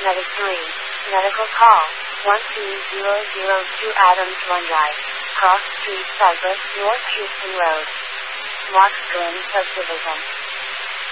Medic 3. Medical call. 12002 Adams Run Drive. Cross Street, Cypress, North Houston Road. Mark Glenn Subdivision.